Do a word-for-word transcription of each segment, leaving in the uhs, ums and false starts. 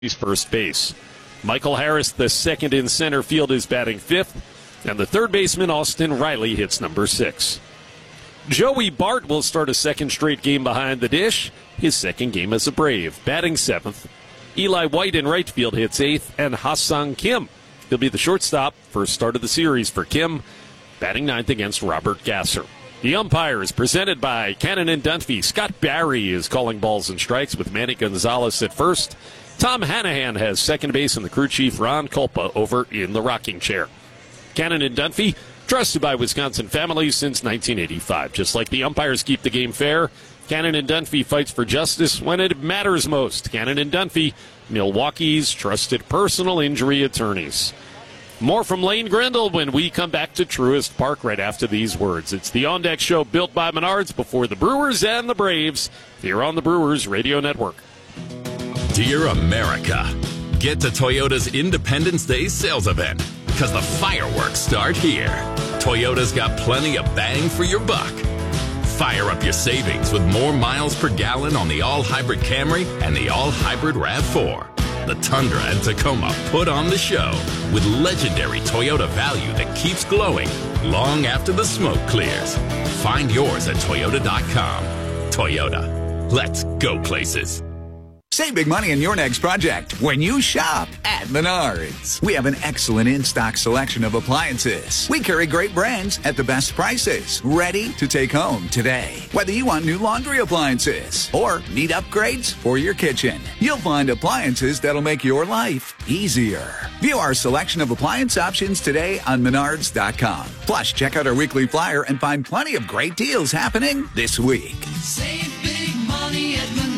He's first base. Michael Harris, the second in center field, is batting fifth. And the third baseman, Austin Riley, hits number six. Joey Bart will start a second straight game behind the dish, his second game as a Brave, batting seventh. Eli White in right field hits eighth, and Ha-Seong Kim. He'll be the shortstop, first start of the series for Kim, batting ninth against Robert Gasser. The umpires presented by Cannon and Dunphy. Scott Barry is calling balls and strikes with Manny Gonzalez at first. Tom Hanahan has second base, and the crew chief Ron Kulpa over in the rocking chair. Cannon and Dunphy, trusted by Wisconsin families since nineteen eighty-five. Just like the umpires keep the game fair, Cannon and Dunphy fights for justice when it matters most. Cannon and Dunphy, Milwaukee's trusted personal injury attorneys. More from Lane Grindle when we come back to Truist Park right after these words. It's the On Deck Show built by Menards before the Brewers and the Braves here on the Brewers Radio Network. Dear America, get to Toyota's Independence Day sales event because the fireworks start here. Toyota's got plenty of bang for your buck. Fire up your savings with more miles per gallon on the all-hybrid Camry and the all-hybrid RAV four. The Tundra and Tacoma put on the show with legendary Toyota value that keeps glowing long after the smoke clears. Find yours at Toyota dot com. Toyota, let's go places. Save big money on your next project when you shop at Menards. We have an excellent in-stock selection of appliances. We carry great brands at the best prices, ready to take home today. Whether you want new laundry appliances or need upgrades for your kitchen, you'll find appliances that'll make your life easier. View our selection of appliance options today on Menards dot com. Plus, check out our weekly flyer and find plenty of great deals happening this week. Save big money at Menards.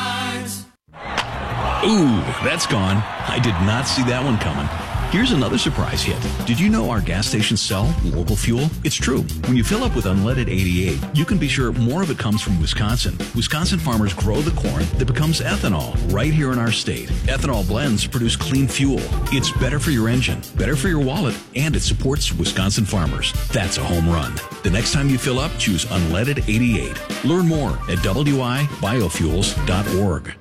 Ooh, that's gone. I did not see that one coming. Here's another surprise hit. Did you know our gas stations sell local fuel? It's true. When you fill up with unleaded eighty-eight, you can be sure more of it comes from Wisconsin. Wisconsin farmers grow the corn that becomes ethanol right here in our state. Ethanol blends produce clean fuel. It's better for your engine, better for your wallet, and it supports Wisconsin farmers. That's a home run. The next time you fill up, choose unleaded eighty-eight. Learn more at W I biofuels dot org.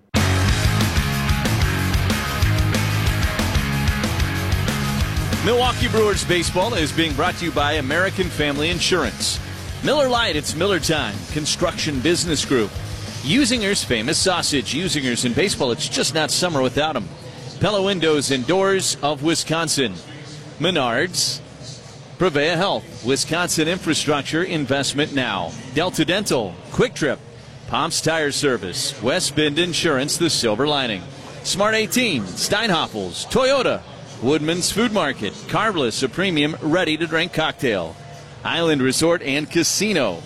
Milwaukee Brewers baseball is being brought to you by American Family Insurance. Miller Lite, it's Miller time. Construction Business Group. Usinger's famous sausage. Usinger's in baseball, it's just not summer without them. Pella Windows and Doors of Wisconsin. Menards. Prevea Health. Wisconsin Infrastructure Investment Now. Delta Dental. Quick Trip. Pomps Tire Service. West Bend Insurance, the silver lining. Smart eighteen. Steinhoffels. Toyota. Woodman's Food Market, Carbless, a premium ready-to-drink cocktail. Island Resort and Casino.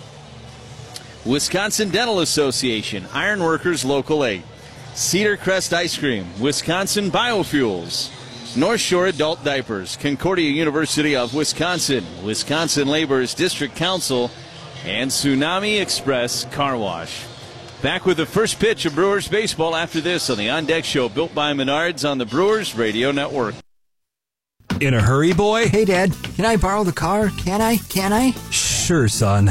Wisconsin Dental Association, Ironworkers Local eight. Cedar Crest Ice Cream, Wisconsin Biofuels. North Shore Adult Diapers, Concordia University of Wisconsin, Wisconsin Laborers District Council, and Tsunami Express Car Wash. Back with the first pitch of Brewers baseball after this on the On Deck Show, built by Menards on the Brewers Radio Network. In a hurry, boy? Hey, Dad, can I borrow the car? Can I? Can I? Sure, son.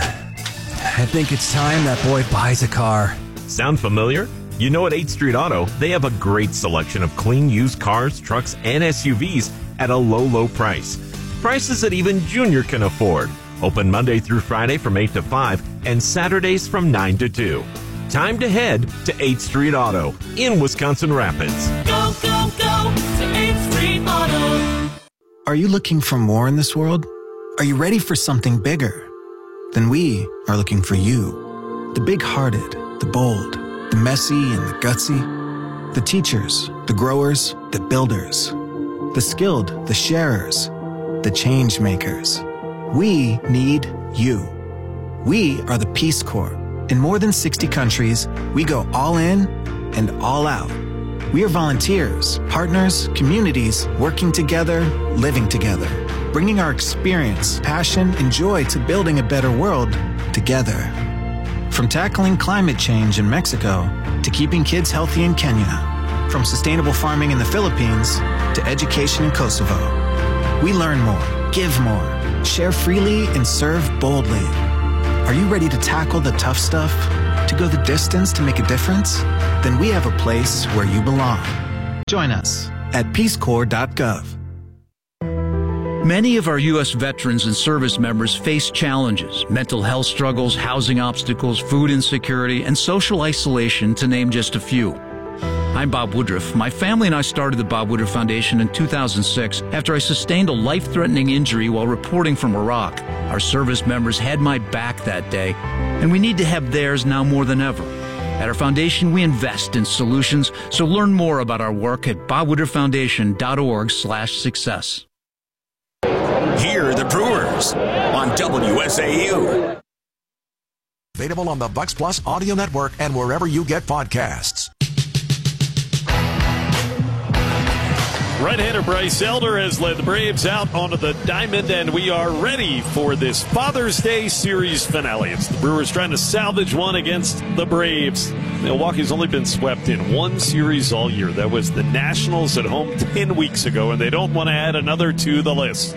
I think it's time that boy buys a car. Sound familiar? You know, at eighth Street Auto, they have a great selection of clean used cars, trucks, and S U Vs at a low, low price. Prices that even Junior can afford. Open Monday through Friday from eight to five and Saturdays from nine to two. Time to head to eighth Street Auto in Wisconsin Rapids. Go, go, go to eighth Street Auto. Are you looking for more in this world? Are you ready for something bigger? Then we are looking for you. The big-hearted, the bold, the messy and the gutsy. The teachers, the growers, the builders. The skilled, the sharers, the change makers. We need you. We are the Peace Corps. In more than sixty countries, we go all in and all out. We are volunteers, partners, communities, working together, living together, bringing our experience, passion, and joy to building a better world together. From tackling climate change in Mexico to keeping kids healthy in Kenya, from sustainable farming in the Philippines to education in Kosovo. We learn more, give more, share freely, and serve boldly. Are you ready to tackle the tough stuff? To go the distance to make a difference? Then we have a place where you belong. Join us at peace corps dot gov. Many of our U S veterans and service members face challenges, mental health struggles, housing obstacles, food insecurity, and social isolation, to name just a few. I'm Bob Woodruff. My family and I started the Bob Woodruff Foundation in two thousand six after I sustained a life-threatening injury while reporting from Iraq. Our service members had my back that day, and we need to have theirs now more than ever. At our foundation, we invest in solutions, so learn more about our work at bob woodruff foundation dot org slash success. Hear the Brewers on W S A U. Available on the Bucks Plus Audio Network and wherever you get podcasts. Right-hander Bryce Elder has led the Braves out onto the diamond, and we are ready for this Father's Day series finale. It's the Brewers trying to salvage one against the Braves. Milwaukee's only been swept in one series all year. That was the Nationals at home ten weeks ago, and they don't want to add another to the list.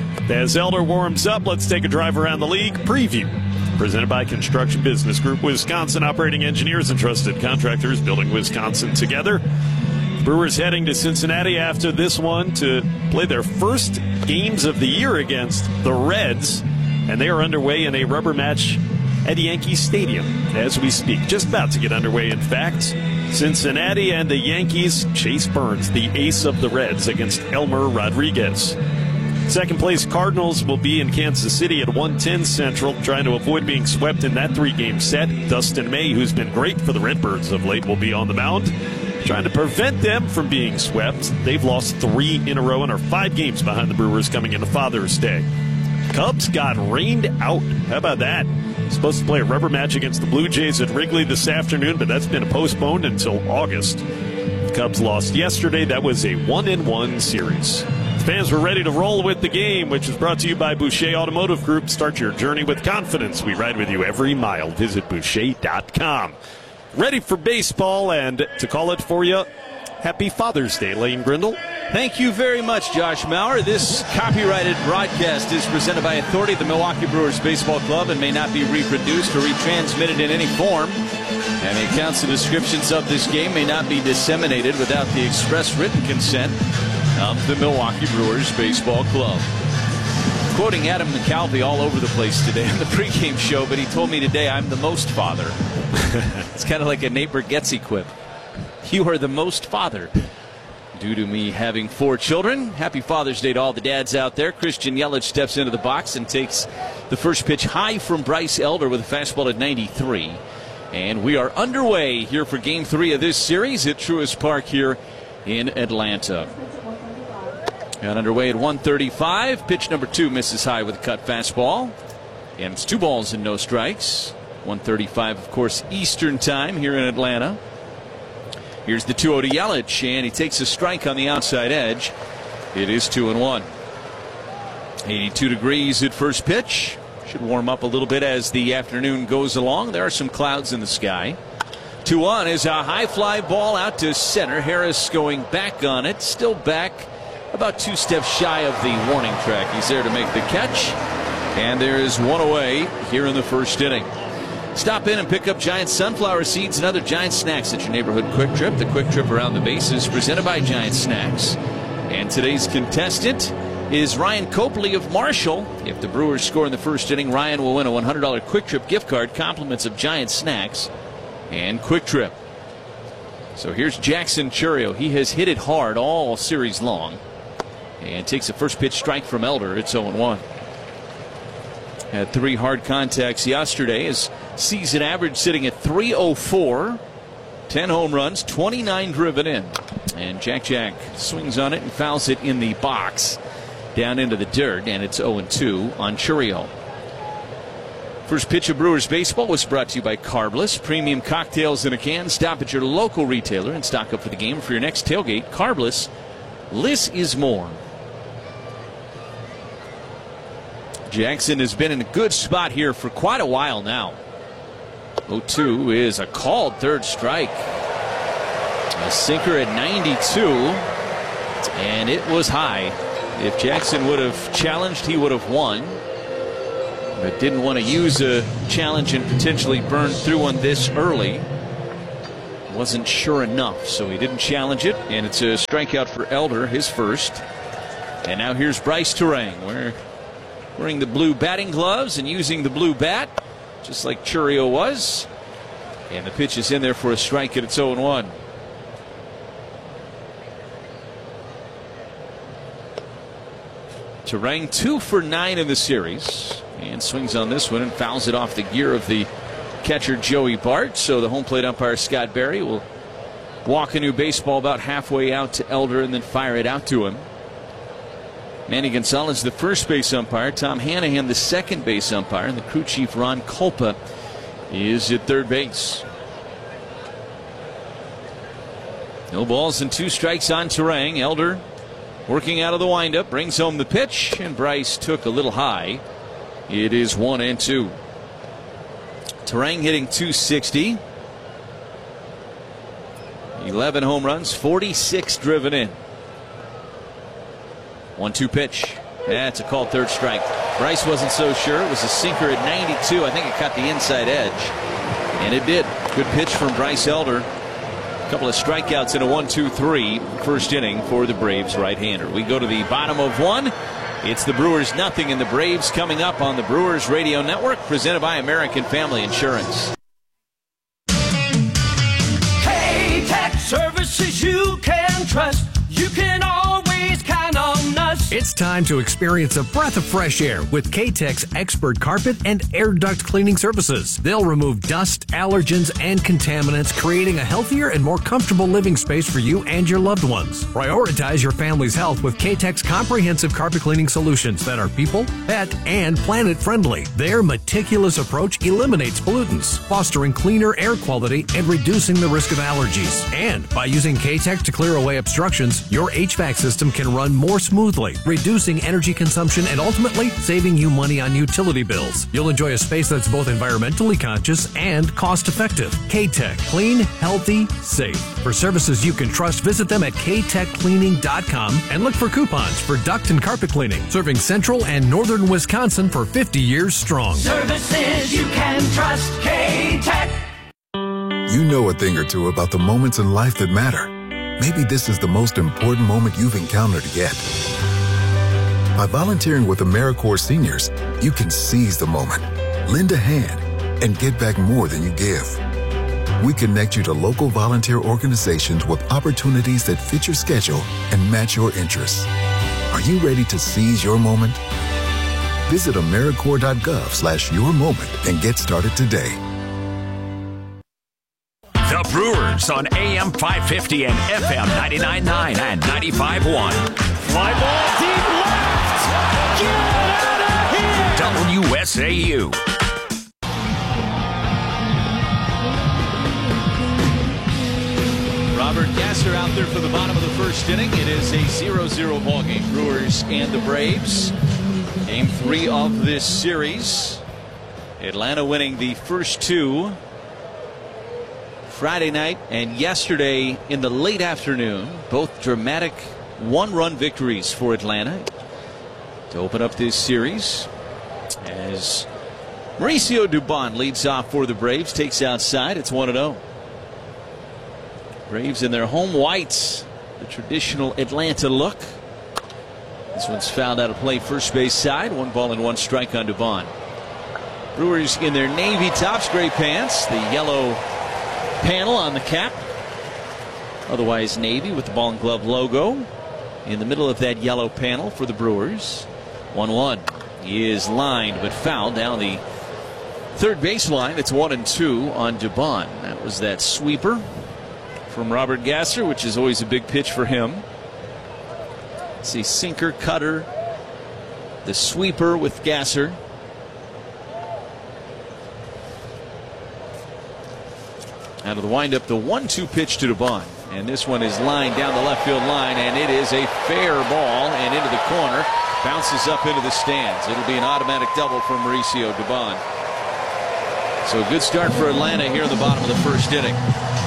As Elder warms up, let's take a drive around the league preview. Presented by Construction Business Group, Wisconsin operating engineers and trusted contractors building Wisconsin together. Brewers heading to Cincinnati after this one to play their first games of the year against the Reds, and they are underway in a rubber match at Yankee Stadium as we speak. Just about to get underway, in fact. Cincinnati and the Yankees, Chase Burns, the ace of the Reds, against Elmer Rodriguez. Second place Cardinals will be in Kansas City at one ten Central, trying to avoid being swept in that three-game set. Dustin May, who's been great for the Redbirds of late, will be on the mound, trying to prevent them from being swept. They've lost three in a row and are five games behind the Brewers coming into Father's Day. Cubs got rained out. How about that? Supposed to play a rubber match against the Blue Jays at Wrigley this afternoon, but that's been postponed until August. The Cubs lost yesterday. That was a one in one series. Fans were ready to roll with the game, which is brought to you by Boucher Automotive Group. Start your journey with confidence. We ride with you every mile. Visit Boucher dot com. Ready for baseball, and to call it for you, happy Father's Day, Lane Grindle. Thank you very much, Josh Maurer. This copyrighted broadcast is presented by authority of the Milwaukee Brewers Baseball Club and may not be reproduced or retransmitted in any form. And the accounts and descriptions of this game may not be disseminated without the express written consent of the Milwaukee Brewers Baseball Club. Quoting Adam McAlvey all over the place today on the pregame show, but he told me today I'm the most father. It's kind of like a Nate Bargatze quip. You are the most father. Due to me having four children, happy Father's Day to all the dads out there. Christian Yelich steps into the box and takes the first pitch high from Bryce Elder with a fastball at ninety-three. And we are underway here for game three of this series at Truist Park here in Atlanta. Got underway at one thirty-five. Pitch number two misses high with a cut fastball. And it's two balls and no strikes. one thirty-five, of course, Eastern time here in Atlanta. Here's the two oh to Yelich, and he takes a strike on the outside edge. It is two and one. eighty-two degrees at first pitch. Should warm up a little bit as the afternoon goes along. There are some clouds in the sky. two one is a high fly ball out to center. Harris going back on it. Still back about two steps shy of the warning track. He's there to make the catch. And there is one away here in the first inning. Stop in and pick up Giant sunflower seeds and other Giant snacks at your neighborhood Quick Trip. The Quick Trip around the bases presented by Giant Snacks. And today's contestant is Ryan Copley of Marshall. If the Brewers score in the first inning, Ryan will win a one hundred dollars Quick Trip gift card, compliments of Giant Snacks and Quick Trip. So here's Jackson Chourio. He has hit it hard all series long and takes a first pitch strike from Elder. It's oh one. Had three hard contacts yesterday. His season average sitting at three oh four. ten home runs, twenty-nine driven in. And Jack Jack swings on it and fouls it in the box down into the dirt, and it's oh two on Chourio. First pitch of Brewers baseball was brought to you by Carbless. Premium cocktails in a can. Stop at your local retailer and stock up for the game for your next tailgate. Carbless, less is more. Jackson has been in a good spot here for quite a while now. oh two is a called third strike. A sinker at ninety-two, and it was high. If Jackson would have challenged, he would have won. But didn't want to use a challenge and potentially burn through one this early. wasn't sure enough, so he didn't challenge it, and it's a strikeout for Elder, his first. And now here's Bryce Turang, where wearing the blue batting gloves and using the blue bat, just like Chourio was. And the pitch is in there for a strike, and it's oh and one. Turang two for nine in the series, and swings on this one and fouls it off the gear of the catcher Joey Bart. So the home plate umpire Scott Berry will walk a new baseball about halfway out to Elder and then fire it out to him. Manny Gonzalez, the first base umpire. Tom Hanahan, the second base umpire. And the crew chief, Ron Kulpa, is at third base. No balls and two strikes on Turang. Elder working out of the windup, brings home the pitch, and Bryce took a little high. It is one and two. Turang hitting two sixty. eleven home runs, forty-six driven in. one two pitch. That's a called third strike. Bryce wasn't so sure. It was a sinker at ninety-two. I think it caught the inside edge. And it did. Good pitch from Bryce Elder. A couple of strikeouts in a one two three first inning for the Braves right-hander. We go to the bottom of one. It's the Brewers nothing, and the Braves coming up on the Brewers Radio Network, presented by American Family Insurance. K-Tech services you can trust. You can always count on us. It's time to experience a breath of fresh air with K-Tech's expert carpet and air duct cleaning services. They'll remove dust, allergens, and contaminants, creating a healthier and more comfortable living space for you and your loved ones. Prioritize your family's health with K-Tech's comprehensive carpet cleaning solutions that are people, pet, and planet friendly. Their meticulous approach eliminates pollutants, fostering cleaner air quality and reducing the risk of allergies. And by using K-Tech to clear away obstructions, your H V A C system can run more smoothly, reducing energy consumption and ultimately saving you money on utility bills. You'll enjoy a space that's both environmentally conscious and cost-effective. K-Tech. Clean, healthy, safe. For services you can trust, visit them at k tech cleaning dot com and look for coupons for duct and carpet cleaning. Serving central and northern Wisconsin for fifty years strong. Services you can trust. K-Tech. You know a thing or two about the moments in life that matter. Maybe this is the most important moment you've encountered yet. By volunteering with AmeriCorps Seniors, you can seize the moment, lend a hand, and get back more than you give. We connect you to local volunteer organizations with opportunities that fit your schedule and match your interests. Are you ready to seize your moment? Visit AmeriCorps dot gov slash your moment and get started today. The Brewers on A M five fifty and F M ninety-nine point nine and ninety-five point one. Fly ball deep left. Get out of here. W S A U. Robert Gasser out there for the bottom of the first inning. It is a zero zero ball game. Brewers and the Braves. Game three of this series. Atlanta winning the first two Friday night and yesterday in the late afternoon. Both dramatic one-run victories for Atlanta to open up this series, as Mauricio Dubon leads off for the Braves, takes outside. It's one and oh. Braves in their home whites, the traditional Atlanta look. This one's fouled out of play first base side. One ball and one strike on Dubon. Brewers in their navy tops, gray pants, the yellow panel on the cap, otherwise navy, with the ball and glove logo in the middle of that yellow panel for the Brewers. one one. He is lined but fouled down the third baseline. It's one and two on Dubon. That was that sweeper from Robert Gasser, which is always a big pitch for him. See, sinker, cutter, the sweeper with Gasser. Out of the windup, the one two pitch to Dubon. And this one is lined down the left field line, and it is a fair ball and into the corner. Bounces up into the stands. It'll be an automatic double for Mauricio Dubon. So a good start for Atlanta here in the bottom of the first inning.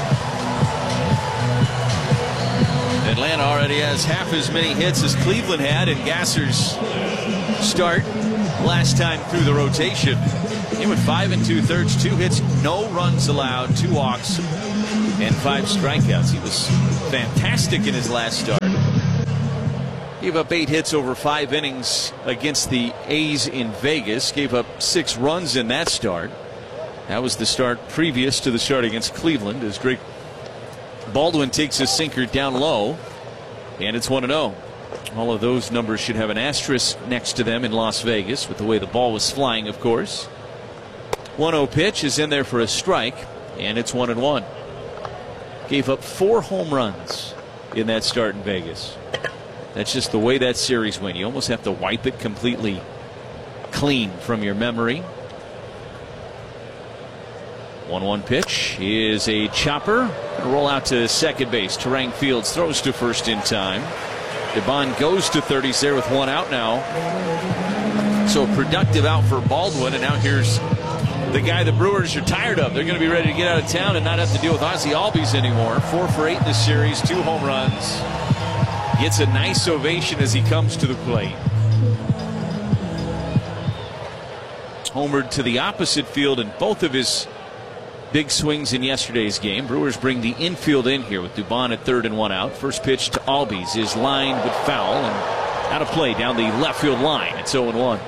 Atlanta already has half as many hits as Cleveland had in Gasser's start last time through the rotation. He went five and two thirds, two hits, no runs allowed, two walks, and five strikeouts. He was fantastic in his last start. Gave up eight hits over five innings against the A's in Vegas. Gave up six runs in that start. That was the start previous to the start against Cleveland, as Greg Baldwin takes his sinker down low, and it's one and oh. All of those numbers should have an asterisk next to them in Las Vegas with the way the ball was flying, of course. one oh pitch is in there for a strike, and it's one and one. Gave up four home runs in that start in Vegas. That's just the way that series went. You almost have to wipe it completely clean from your memory. one one pitch is a chopper. Roll out to second base. Terang Fields throws to first in time. Dubon goes to third. He's there with one out now. So productive out for Baldwin, and now here's the guy the Brewers are tired of. They're going to be ready to get out of town and not have to deal with Ozzie Albies anymore. Four for eight in this series, two home runs. Gets a nice ovation as he comes to the plate. Homered to the opposite field in both of his big swings in yesterday's game. Brewers bring the infield in here with Dubon at third and one out. First pitch to Albies is lined but foul and out of play down the left field line. It's oh and one.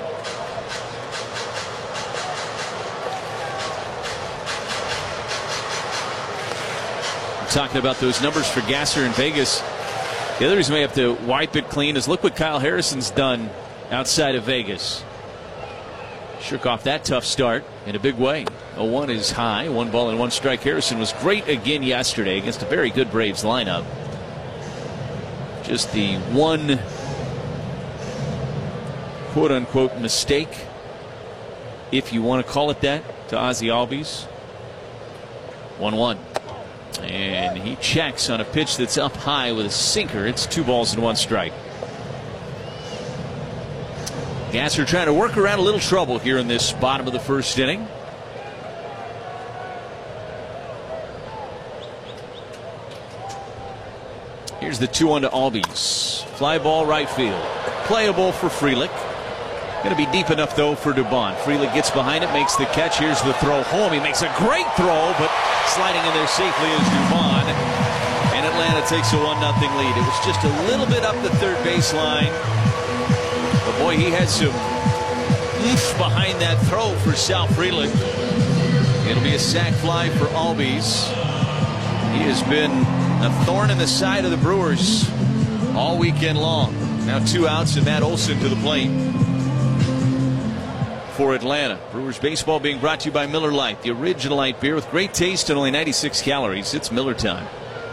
Talking about those numbers for Gasser in Vegas. The other reason we have to wipe it clean is look what Kyle Harrison's done outside of Vegas. Shook off that tough start in a big way. oh one is high. One ball and one strike. Harrison was great again yesterday against a very good Braves lineup. Just the one quote-unquote mistake, if you want to call it that, to Ozzie Albies. one one. And he checks on a pitch that's up high with a sinker. It's two balls and one strike. Gasser trying to work around a little trouble here in this bottom of the first inning. Here's the two one to Albies. Fly ball right field. Playable for Frelick. Going to be deep enough, though, for Dubon. Frelick gets behind it, makes the catch. Here's the throw home. He makes a great throw, but sliding in there safely is Dubon. And Atlanta takes a one nothing lead. It was just a little bit up the third baseline. But, boy, he had some oomph behind that throw for Sal Frelick. It'll be a sac fly for Albies. He has been a thorn in the side of the Brewers all weekend long. Now two outs and Matt Olson to the plate for Atlanta. Brewers baseball being brought to you by Miller Lite, the original light beer with great taste and only ninety-six calories. It's Miller time.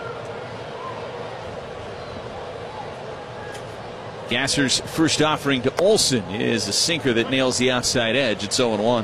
Gasser's first offering to Olson is a sinker that nails the outside edge. It's oh and one.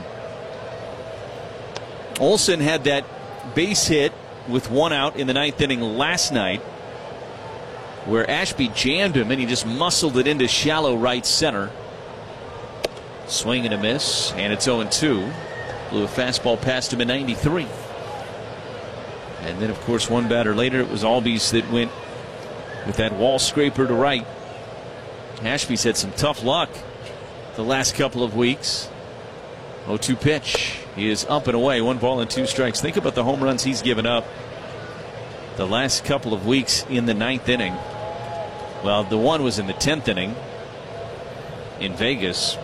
Olson had that base hit with one out in the ninth inning last night, where Ashby jammed him and he just muscled it into shallow right center. Swing and a miss, and it's oh and two. Blew a fastball past him in ninety-three. And then, of course, one batter later, it was Albies that went with that wall scraper to right. Ashby's had some tough luck the last couple of weeks. oh two pitch. He is up and away. One ball and two strikes. Think about the home runs he's given up the last couple of weeks in the ninth inning. Well, the one was in the tenth inning in Vegas.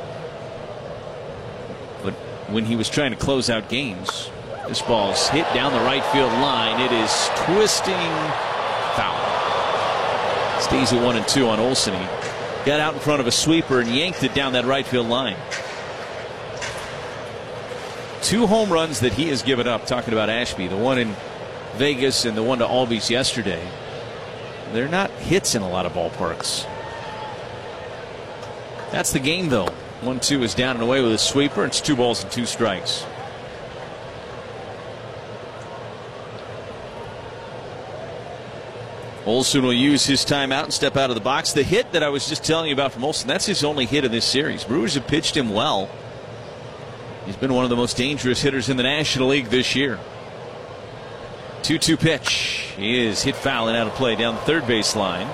But when he was trying to close out games, this ball's hit down the right field line. It is twisting foul. Stays at one and two on Olson. He got out in front of a sweeper and yanked it down that right field line. Two home runs that he has given up, talking about Ashby, the one in Vegas and the one to Albies yesterday. They're not hits in a lot of ballparks. That's the game, though. one two is down and away with a sweeper. It's two balls and two strikes. Olson will use his timeout and step out of the box. The hit that I was just telling you about from Olson, that's his only hit of this series. Brewers have pitched him well. He's been one of the most dangerous hitters in the National League this year. two two pitch. He is hit foul and out of play down the third baseline.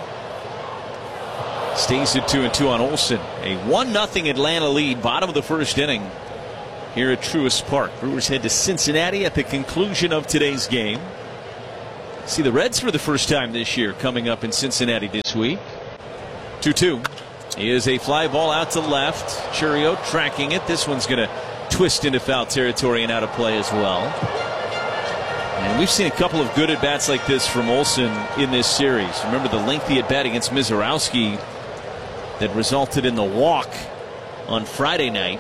Stays at two and two on Olson. A one nothing Atlanta lead, bottom of the first inning here at Truist Park. Brewers head to Cincinnati at the conclusion of today's game. See the Reds for the first time this year coming up in Cincinnati this week. two two. Is a fly ball out to left. Chourio tracking it. This one's going to twist into foul territory and out of play as well. And we've seen a couple of good at-bats like this from Olson in this series. Remember the lengthy at-bat against Mizorowski that resulted in the walk on Friday night.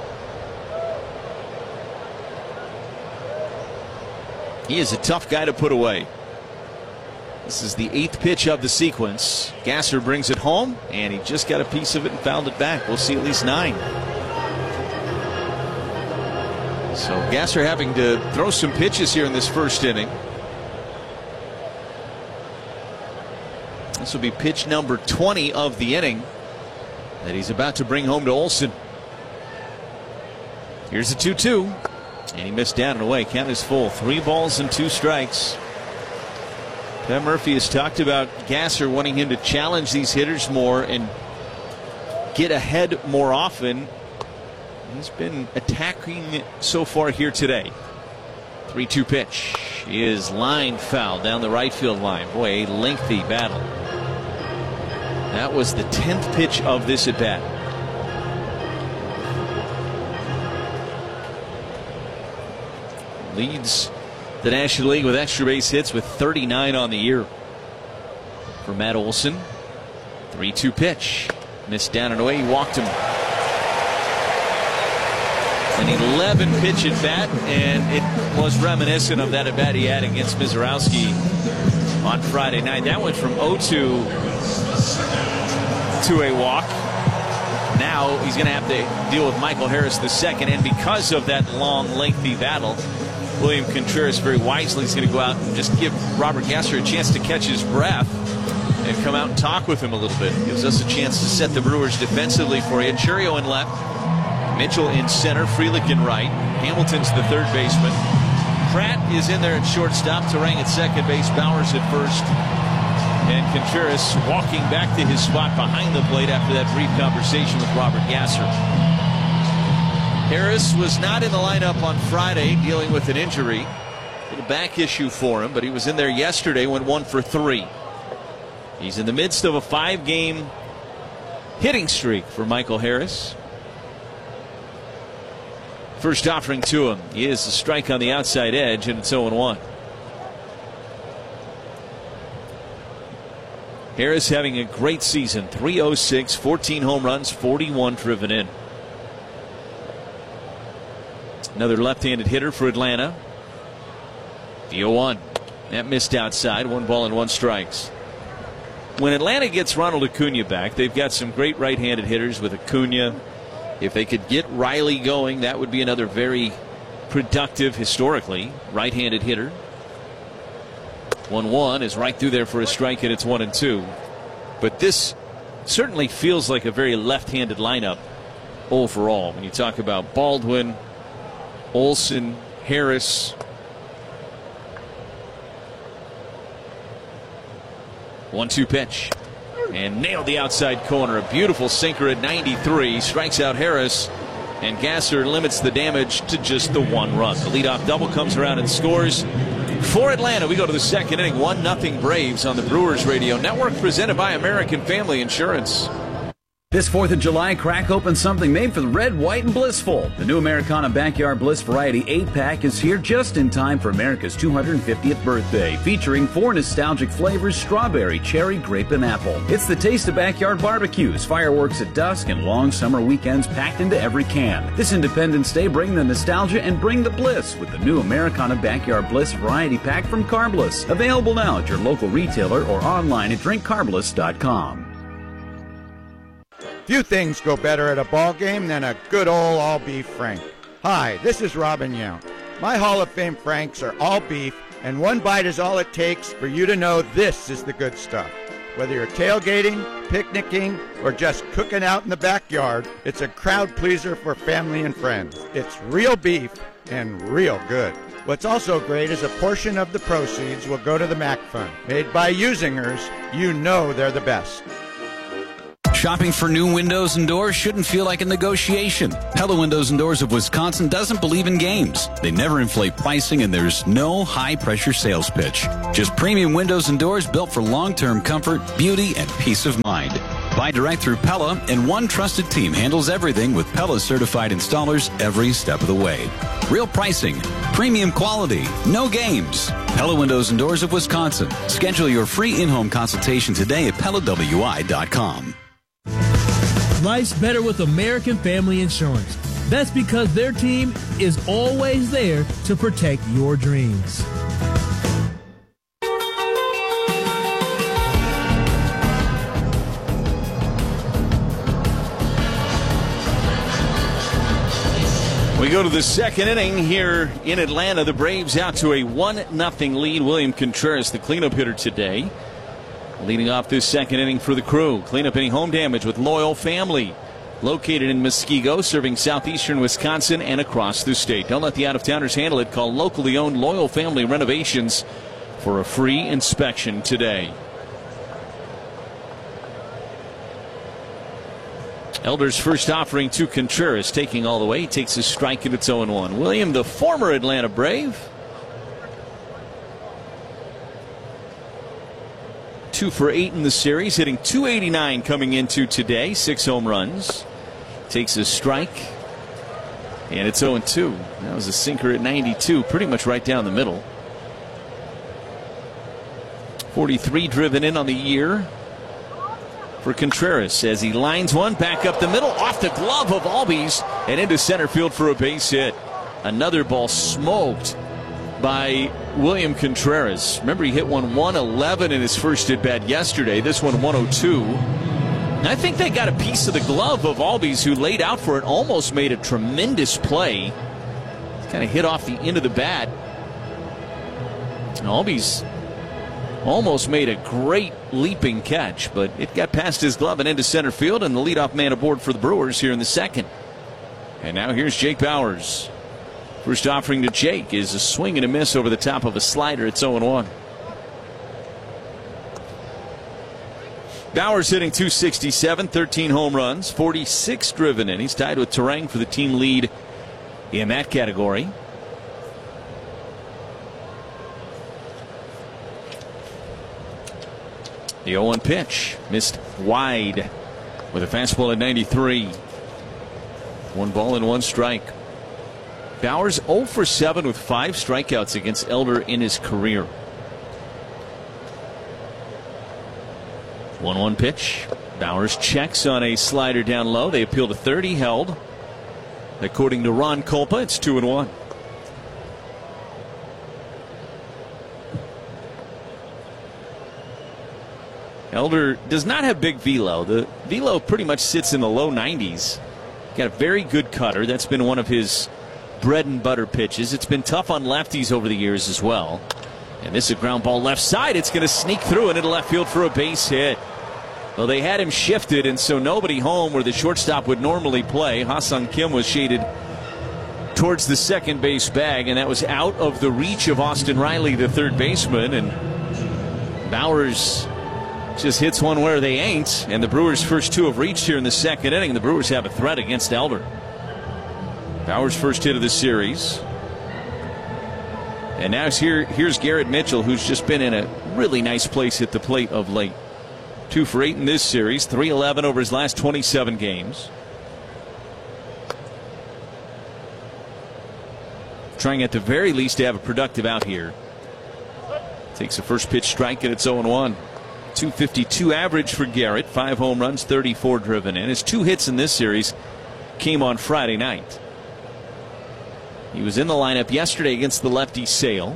He is a tough guy to put away. This is the eighth pitch of the sequence. Gasser brings it home, and he just got a piece of it and fouled it back. We'll see at least nine. So Gasser having to throw some pitches here in this first inning. This will be pitch number twenty of the inning that he's about to bring home to Olson. Here's a two two. And he missed down and away. Count is full. Three balls and two strikes. Pat Murphy has talked about Gasser wanting him to challenge these hitters more and get ahead more often. He's been attacking so far here today. three two pitch is line foul down the right field line. Boy, a lengthy battle. That was the tenth pitch of this at bat. Leads the National League with extra base hits with thirty-nine on the year for Matt Olson. three two pitch. Missed down and away. He walked him. An eleven pitch at bat, and it was reminiscent of that at bat he had against Mizorowski on Friday night. That went from oh two to a walk. Now he's going to have to deal with Michael Harris the second, and because of that long, lengthy battle, William Contreras very wisely is going to go out and just give Robert Gasser a chance to catch his breath and come out and talk with him a little bit. Gives us a chance to set the Brewers defensively for you. Chourio in left, Mitchell in center, Frelick in right. Hamilton's the third baseman. Pratt is in there at shortstop, Terang at second base, Bowers at first, and Contreras walking back to his spot behind the plate after that brief conversation with Robert Gasser. Harris was not in the lineup on Friday, dealing with an injury. A little back issue for him, but he was in there yesterday, went one for three. He's in the midst of a five-game hitting streak for Michael Harris. First offering to him is a strike on the outside edge, and it's oh one. Harris having a great season. three oh six, fourteen home runs, forty-one driven in. Another left-handed hitter for Atlanta. The oh one. That missed outside. One ball and one strikes. When Atlanta gets Ronald Acuna back, they've got some great right-handed hitters with Acuna. If they could get Riley going, that would be another very productive, historically, right-handed hitter. one one is right through there for a strike, and it's one and two. But this certainly feels like a very left-handed lineup overall. When you talk about Baldwin, Olson, Harris. one two pitch. And nailed the outside corner. A beautiful sinker at ninety-three. Strikes out Harris. And Gasser limits the damage to just the one run. The leadoff double comes around and scores. For Atlanta, we go to the second inning. one nothing Braves on the Brewers Radio Network, presented by American Family Insurance. This fourth of July, crack open something made for the red, white, and blissful. The new Americana Backyard Bliss Variety eight pack is here just in time for America's two hundred fiftieth birthday, featuring four nostalgic flavors: strawberry, cherry, grape, and apple. It's the taste of backyard barbecues, fireworks at dusk, and long summer weekends packed into every can. This Independence Day, bring the nostalgia and bring the bliss with the new Americana Backyard Bliss Variety Pack from Carbliss. Available now at your local retailer or online at drink carbliss dot com. Few things go better at a ball game than a good old all-beef Frank. Hi, this is Robin Yount. My Hall of Fame Franks are all beef, and one bite is all it takes for you to know this is the good stuff. Whether you're tailgating, picnicking, or just cooking out in the backyard, it's a crowd pleaser for family and friends. It's real beef and real good. What's also great is a portion of the proceeds will go to the Mac Fund. Made by Usingers, you know they're the best. Shopping for new windows and doors shouldn't feel like a negotiation. Pella Windows and Doors of Wisconsin doesn't believe in games. They never inflate pricing, and there's no high-pressure sales pitch. Just premium windows and doors built for long-term comfort, beauty, and peace of mind. Buy direct through Pella, and one trusted team handles everything with Pella certified installers every step of the way. Real pricing, premium quality, no games. Pella Windows and Doors of Wisconsin. Schedule your free in-home consultation today at Pella W I dot com. Life's better with American Family Insurance. That's because their team is always there to protect your dreams. We go to the second inning here in Atlanta. The Braves out to a one nothing lead. William Contreras, the cleanup hitter today, leading off this second inning for the Crew. Cleanup any home damage with Loyal Family, located in Muskego, serving southeastern Wisconsin and across the state. Don't let the out-of-towners handle it. Call locally owned Loyal Family Renovations for a free inspection today. Elder's first offering to Contreras, taking all the way. He takes a strike and it's oh one. William, the former Atlanta Brave, two for eight in the series, hitting two eighty-nine coming into today. Six home runs. Takes a strike, and it's oh two. That was a sinker at ninety-two, pretty much right down the middle. forty-three driven in on the year for Contreras as he lines one back up the middle, off the glove of Albies, and into center field for a base hit. Another ball smoked by William Contreras. Remember, he hit one one eleven in his first at bat yesterday. This one one oh two. And I think they got a piece of the glove of Albies, who laid out for it, almost made a tremendous play. Kind of hit off the end of the bat. And Albies almost made a great leaping catch, but it got past his glove and into center field, and the leadoff man aboard for the Brewers here in the second. And now here's Jake Bauers. First offering to Jake is a swing and a miss over the top of a slider. It's oh one. Bauers hitting two sixty-seven, thirteen home runs, forty-six driven in. He's tied with Terang for the team lead in that category. The oh one pitch missed wide with a fastball at ninety-three. One ball and one strike. Bauers oh for seven with five strikeouts against Elder in his career. one one pitch. Bauers checks on a slider down low. They appeal to third. He held. According to Ron Kulpa, it's two and one. Elder does not have big velo. The velo pretty much sits in the low nineties. Got a very good cutter. That's been one of his bread and butter pitches. It's been tough on lefties over the years as well. And this is a ground ball left side. It's going to sneak through and into left field for a base hit. Well, they had him shifted, and so nobody home where the shortstop would normally play. Ha-Seong Kim was shaded towards the second base bag, and that was out of the reach of Austin Riley, the third baseman. And Bauers just hits one where they ain't, and the Brewers' first two have reached here in the second inning. The Brewers have a threat against Elder. Bauers' first hit of the series. And now here, here's Garrett Mitchell, who's just been in a really nice place at the plate of late. Two for eight in this series, three eleven over his last twenty-seven games. Trying at the very least to have a productive out here. Takes a first pitch strike, and it's oh one. two fifty-two average for Garrett, five home runs, thirty-four driven in. His two hits in this series came on Friday night. He was in the lineup yesterday against the lefty Sale.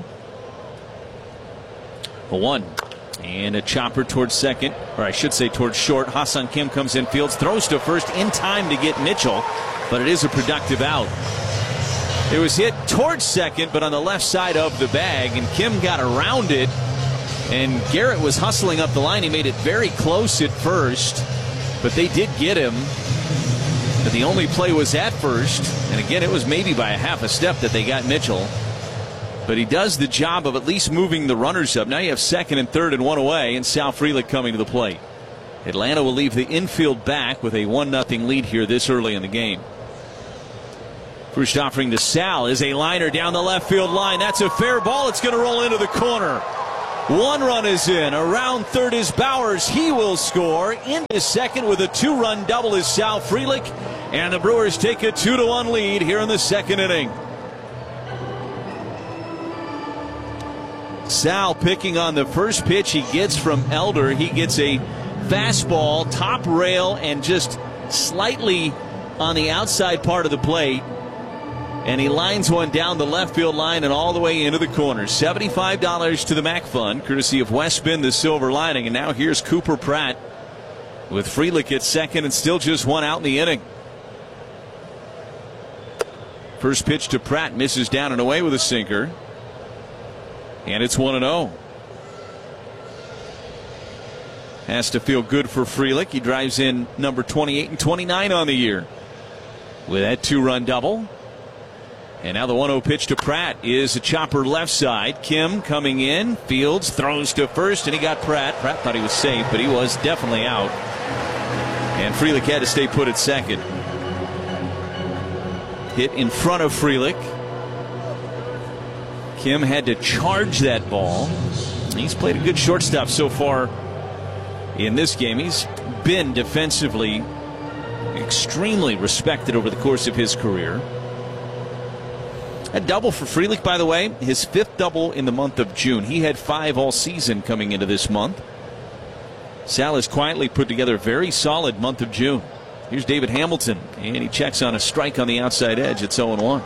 A one. And a chopper towards second, or I should say towards short. Ha-Seong Kim comes in, fields, throws to first in time to get Mitchell, but it is a productive out. It was hit towards second, but on the left side of the bag, and Kim got around it, and Garrett was hustling up the line. He made it very close at first, but they did get him. But the only play was at first, and again, it was maybe by a half a step that they got Mitchell. But he does the job of at least moving the runners up. Now you have second and third and one away, and Sal Frelick coming to the plate. Atlanta will leave the infield back with a one nothing lead here this early in the game. First offering to Sal is a liner down the left field line. That's a fair ball. It's going to roll into the corner. One run is in. Around third is Bowers. He will score. Into second with a two-run double is Sal Frelick. And the Brewers take a two to one lead here in the second inning. Sal picking on the first pitch he gets from Elder. He gets a fastball, top rail, and just slightly on the outside part of the plate. And he lines one down the left field line and all the way into the corner. seventy-five dollars to the Mac Fund, courtesy of Westbin, the silver lining. And now here's Cooper Pratt with Frelick at second and still just one out in the inning. First pitch to Pratt misses down and away with a sinker. And it's one and oh. Has to feel good for Frelick. He drives in number twenty-eight and twenty-nine on the year with that two-run double. And now the one oh pitch to Pratt is a chopper left side. Kim coming in. Fields throws to first, and he got Pratt. Pratt thought he was safe, but he was definitely out. And Frelick had to stay put at second. Hit in front of Frelick. Kim had to charge that ball. He's played a good shortstop so far in this game. He's been defensively extremely respected over the course of his career. A double for Frelick, by the way, his fifth double in the month of June. He had five all season coming into this month. Sal has quietly put together a very solid month of June. Here's David Hamilton, and he checks on a strike on the outside edge. It's oh and one.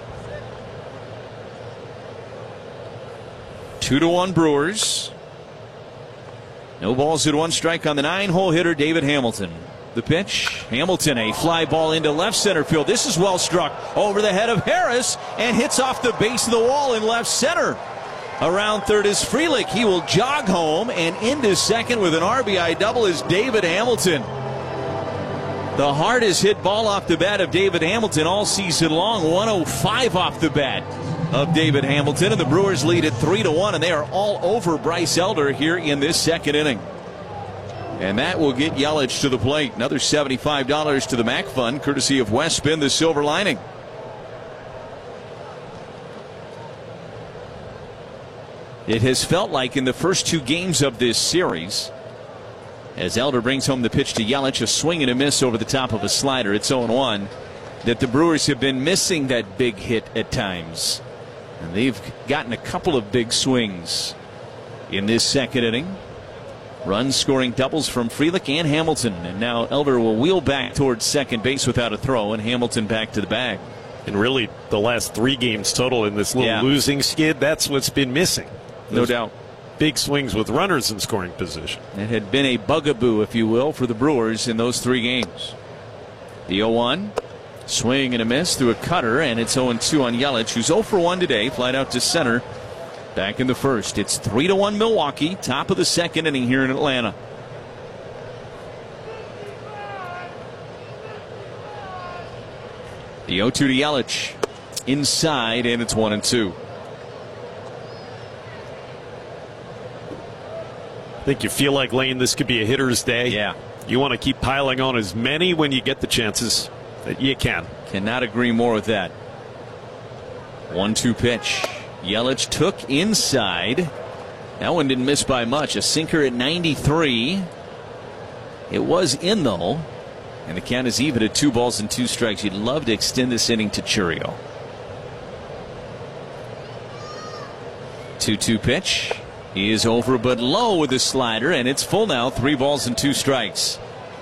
Two to one Brewers. No balls at one strike on the nine-hole hitter, David Hamilton. The pitch, Hamilton, a fly ball into left center field. This is well struck over the head of Harris and hits off the base of the wall in left center. Around third is Frelick. He will jog home, and into second with an R B I double is David Hamilton. The hardest hit ball off the bat of David Hamilton all season long. one oh five off the bat of David Hamilton, and the Brewers lead at three to one, and they are all over Bryce Elder here in this second inning. And that will get Yelich to the plate. Another seventy-five dollars to the Mac Fund, courtesy of Westbin, the silver lining. It has felt like in the first two games of this series, as Elder brings home the pitch to Yelich, a swing and a miss over the top of a slider. It's oh and one. That the Brewers have been missing that big hit at times. And they've gotten a couple of big swings in this second inning. Runs scoring doubles from Frelick and Hamilton. And now Elder will wheel back towards second base without a throw, and Hamilton back to the bag. And really, the last three games total in this little yeah. losing skid, that's what's been missing. No Those doubt. Big swings with runners in scoring position. It had been a bugaboo, if you will, for the Brewers in those three games. The oh one. Swing and a miss through a cutter, and it's oh and two on Yelich, who's oh for one today. Flied out to center. Back in the first. It's three to one Milwaukee. Top of the second inning here in Atlanta. The oh two to Yelich. Inside, and it's one and two. I think you feel like, Lane, this could be a hitter's day. Yeah. You want to keep piling on as many when you get the chances that you can. Cannot agree more with that. one two pitch. Yelich took inside. That one didn't miss by much. A sinker at ninety-three. It was in, though. And the count is even at two balls and two strikes. You'd love to extend this inning to Chourio. two two pitch. He is over but low with the slider, and it's full now. Three balls and two strikes.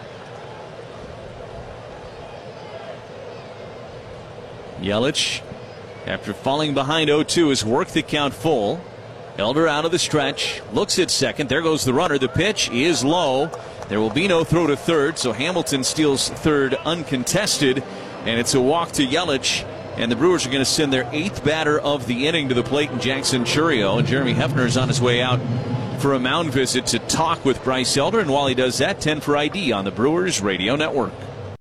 Yelich, after falling behind oh two, has worked the count full. Elder out of the stretch, looks at second. There goes the runner. The pitch is low. There will be no throw to third, so Hamilton steals third uncontested, and it's a walk to Yelich. And the Brewers are going to send their eighth batter of the inning to the plate in Jackson Chourio. And Jeremy Hefner is on his way out for a mound visit to talk with Bryce Elder. And while he does that, ten for I D on the Brewers Radio Network.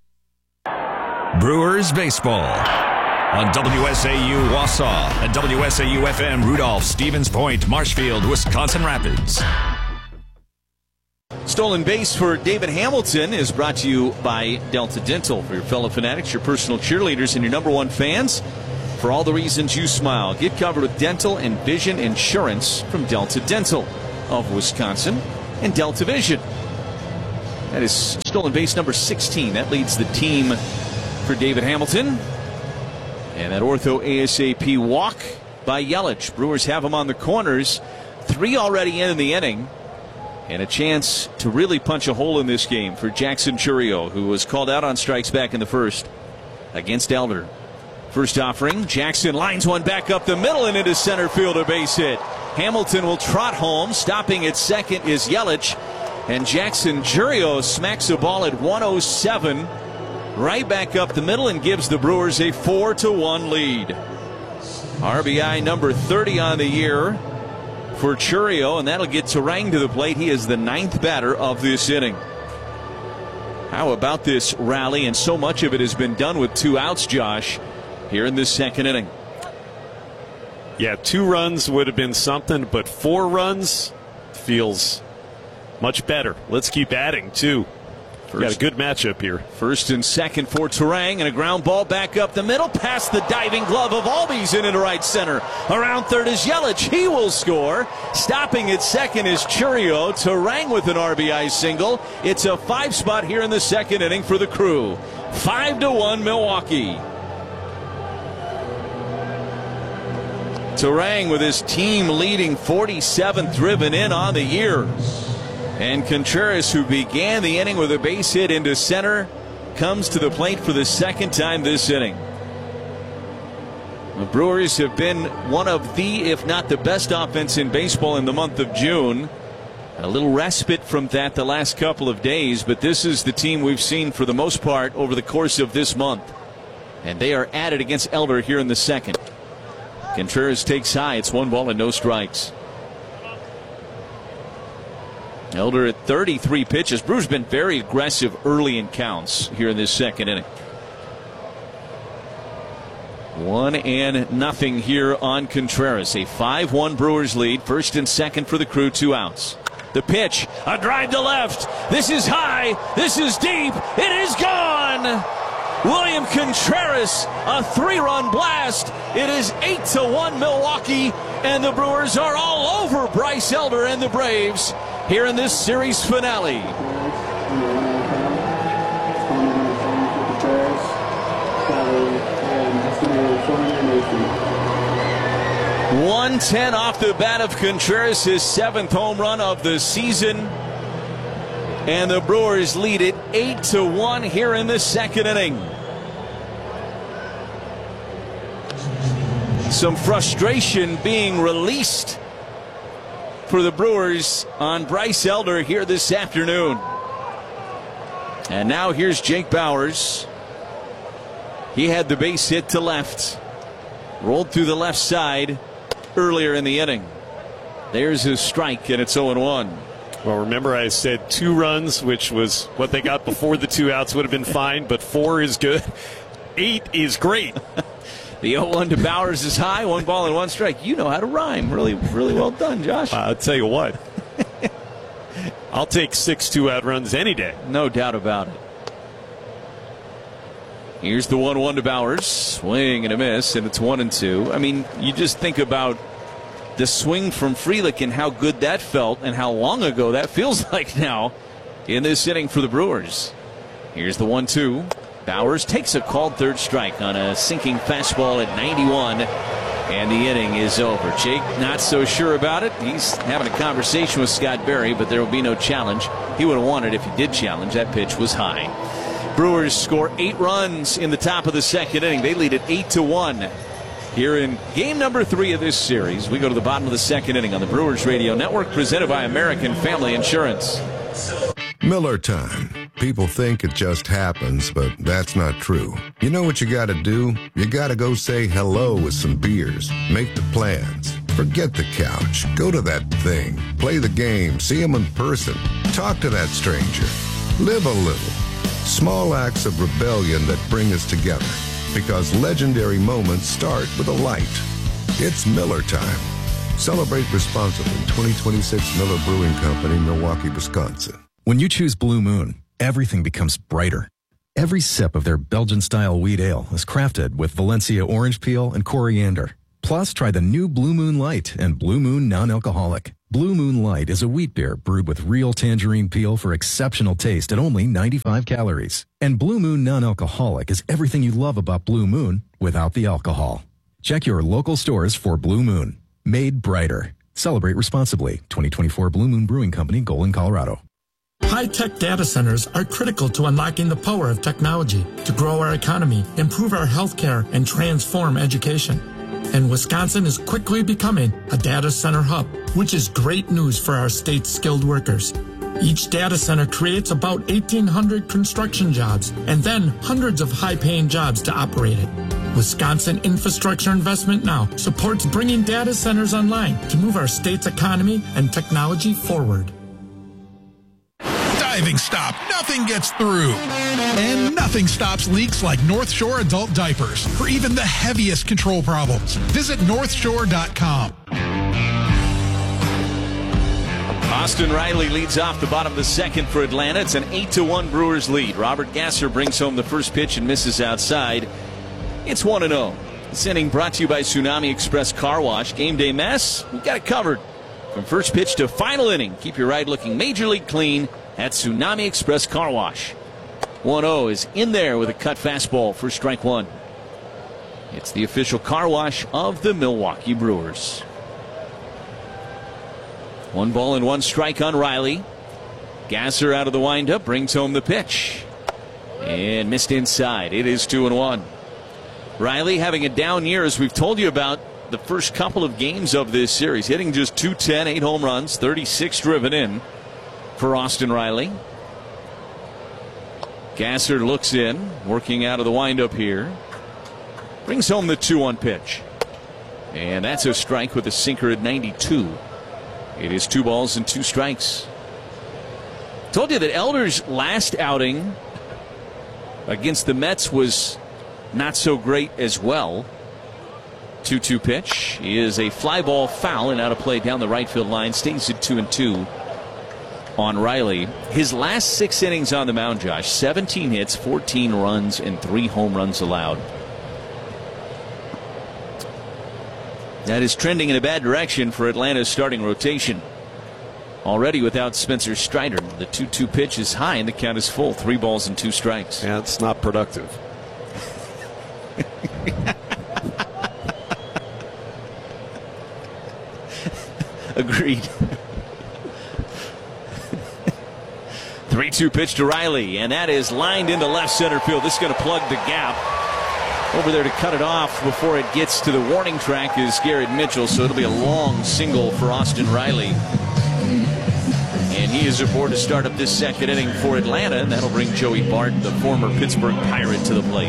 Brewers Baseball on W S A U Wausau and W S A U F M Rudolph, Stevens Point, Marshfield, Wisconsin Rapids. Stolen base for David Hamilton is brought to you by Delta Dental. For your fellow fanatics, your personal cheerleaders, and your number one fans, for all the reasons you smile. Get covered with dental and vision insurance from Delta Dental of Wisconsin and Delta Vision. That is stolen base number sixteen. That leads the team for David Hamilton. And that ortho ASAP walk by Yelich. Brewers have him on the corners. Three already in the inning. And a chance to really punch a hole in this game for Jackson Chourio, who was called out on strikes back in the first against Elder. First offering, Jackson lines one back up the middle and into center field, a base hit. Hamilton will trot home. Stopping at second is Yelich. And Jackson Chourio smacks the ball at one oh seven right back up the middle and gives the Brewers a four to one lead. R B I number thirty on the year for Chourio, and that'll get Turang to the plate. He is the ninth batter of this inning. How about this rally? And so much of it has been done with two outs, Josh, here in this second inning. Yeah, two runs would have been something, but four runs feels much better. Let's keep adding, too. First, got a good matchup here. First and second for Turang, and a ground ball back up the middle, past the diving glove of Albies and into right center. Around third is Yelich. He will score. Stopping at second is Chourio. Turang with an R B I single. It's a five spot here in the second inning for the Crew. Five to one Milwaukee. Turang with his team leading forty-seventh driven in on the year. And Contreras, who began the inning with a base hit into center, comes to the plate for the second time this inning. The Brewers have been one of the, if not the best offense in baseball in the month of June. A little respite from that the last couple of days, but this is the team we've seen for the most part over the course of this month. And they are at it against Elder here in the second. Contreras takes high. It's one ball and no strikes. Elder at thirty-three pitches. Brewers been very aggressive early in counts here in this second inning. One and nothing here on Contreras. A five one Brewers lead. First and second for the Crew. Two outs. The pitch. A drive to left. This is high. This is deep. It is gone. William Contreras, a three-run blast. It is eight to one Milwaukee, and the Brewers are all over Bryce Elder and the Braves here in this series finale. one ten off the bat of Contreras, his seventh home run of the season. And the Brewers lead it eight to one here in the second inning. Some frustration being released for the Brewers on Bryce Elder here this afternoon. And now here's Jake Bauers. He had the base hit to left. Rolled through the left side earlier in the inning. There's his strike, and it's oh and one. Well, remember I said two runs, which was what they got before the two outs would have been fine, but four is good. Eight is great. The oh one to Bauers is high. One ball and one strike. You know how to rhyme. Really, really well done, Josh. I'll tell you what. I'll take six two-out runs any day. No doubt about it. Here's the one one to Bauers. Swing and a miss, and it's one and two. I mean, you just think about the swing from Frelick and how good that felt and how long ago that feels like now in this inning for the Brewers. Here's the one two. Bauers takes a called third strike on a sinking fastball at ninety-one, and the inning is over. Jake not so sure about it. He's having a conversation with Scott Berry, but there will be no challenge. He would have won it if he did challenge. That pitch was high. Brewers score eight runs in the top of the second inning. They lead it eight to one. Here in game number three of this series, we go to the bottom of the second inning on the Brewers Radio Network, presented by American Family Insurance. Miller time. People think it just happens, but that's not true. You know what you gotta do? You gotta go say hello with some beers. Make the plans. Forget the couch. Go to that thing. Play the game. See them in person. Talk to that stranger. Live a little. Small acts of rebellion that bring us together. Because legendary moments start with a light. It's Miller time. Celebrate responsibly. twenty twenty-six Miller Brewing Company, Milwaukee, Wisconsin. When you choose Blue Moon, everything becomes brighter. Every sip of their Belgian-style wheat ale is crafted with Valencia orange peel and coriander. Plus, try the new Blue Moon Light and Blue Moon Non-Alcoholic. Blue Moon Light is a wheat beer brewed with real tangerine peel for exceptional taste at only ninety-five calories. And Blue Moon Non-Alcoholic is everything you love about Blue Moon without the alcohol. Check your local stores for Blue Moon. Made brighter. Celebrate responsibly. twenty twenty-four Blue Moon Brewing Company, Golden, Colorado. High-tech data centers are critical to unlocking the power of technology to grow our economy, improve our healthcare, and transform education. And Wisconsin is quickly becoming a data center hub, which is great news for our state's skilled workers. Each data center creates about eighteen hundred construction jobs and then hundreds of high-paying jobs to operate it. Wisconsin Infrastructure Investment Now supports bringing data centers online to move our state's economy and technology forward. Diving stop. Nothing gets through. And nothing stops leaks like North Shore Adult Diapers for even the heaviest control problems. Visit north shore dot com. Austin Riley leads off the bottom of the second for Atlanta. It's an eight to one Brewers lead. Robert Gasser brings home the first pitch and misses outside. It's one and oh. This inning brought to you by Tsunami Express Car Wash. Game day mess, we got it covered. From first pitch to final inning, keep your ride looking major league clean at Tsunami Express Car Wash. one oh is in there with a cut fastball for strike one. It's the official car wash of the Milwaukee Brewers. One ball and one strike on Riley. Gasser out of the windup, brings home the pitch. And missed inside. It is two and one. Riley having a down year, as we've told you about the first couple of games of this series. Hitting just two ten, eight home runs, thirty-six driven in for Austin Riley. Gasser looks in, working out of the windup here. Brings home the two one pitch. And that's a strike with a sinker at ninety-two. It is two balls and two strikes. Told you that Elder's last outing against the Mets was not so great as well. two two pitch is a fly ball foul and out of play down the right field line. Stays at two and two on Riley. His last six innings on the mound, Josh, seventeen hits, fourteen runs, and three home runs allowed. That is trending in a bad direction for Atlanta's starting rotation. Already without Spencer Strider. The two two pitch is high and the count is full. Three balls and two strikes. Yeah, it's not productive. Agreed. three two pitch to Riley, and that is lined into left center field. This is going to plug the gap. Over there to cut it off before it gets to the warning track is Garrett Mitchell, so it'll be a long single for Austin Riley. And he is aboard to start up this second inning for Atlanta, and that'll bring Joey Bart, the former Pittsburgh Pirate, to the plate.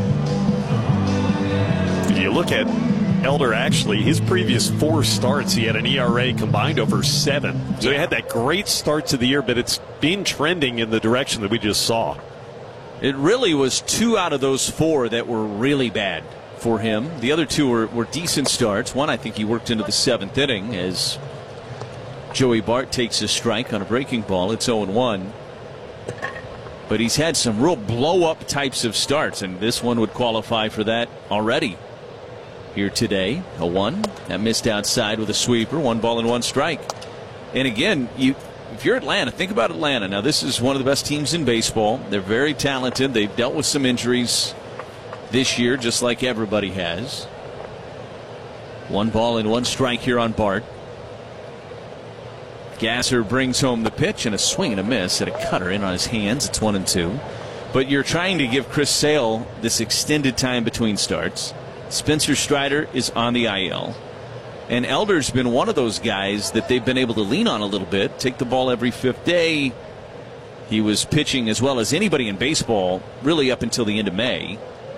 If you look at Elder, actually, his previous four starts, he had an E R A combined over seven. So he had that great start to the year, but it's been trending in the direction that we just saw. It really was two out of those four that were really bad for him. The other two were, were decent starts. One, I think he worked into the seventh inning as Joey Bart takes a strike on a breaking ball. It's oh and one. But he's had some real blow-up types of starts, and this one would qualify for that already. Here today, a one. That missed outside with a sweeper. One ball and one strike. And again, you... if you're Atlanta, think about Atlanta. Now, this is one of the best teams in baseball. They're very talented. They've dealt with some injuries this year, just like everybody has. One ball and one strike here on Bart. Gasser brings home the pitch and a swing and a miss at a cutter in on his hands. It's one and two. But you're trying to give Chris Sale this extended time between starts. Spencer Strider is on the I L. And Elder's been one of those guys that they've been able to lean on a little bit, take the ball every fifth day. He was pitching as well as anybody in baseball really up until the end of May.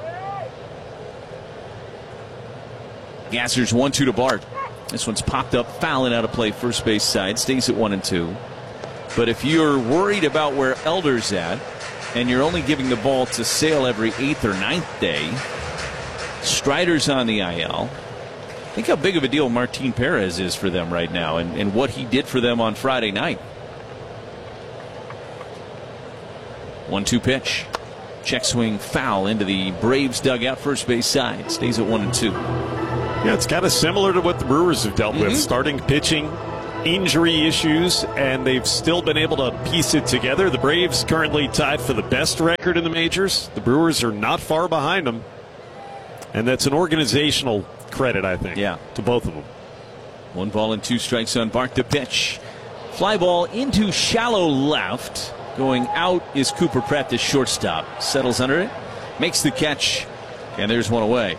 Gasser's one two to Bart. This one's popped up, foul and out of play first base side, stays at one and two. But if you're worried about where Elder's at and you're only giving the ball to Sale every eighth or ninth day, Strider's on the I L. Think how big of a deal Martin Perez is for them right now, and, and what he did for them on Friday night. one two pitch. Check swing foul into the Braves dugout, first base side. Stays at one and two. Yeah, it's kind of similar to what the Brewers have dealt mm-hmm. with. Starting pitching, injury issues, and they've still been able to piece it together. The Braves currently tied for the best record in the majors. The Brewers are not far behind them. And that's an organizational credit, I think, yeah. to both of them. One ball and two strikes on Bart to pitch. Fly ball into shallow left. Going out is Cooper Pratt, the shortstop. Settles under it, makes the catch, and there's one away.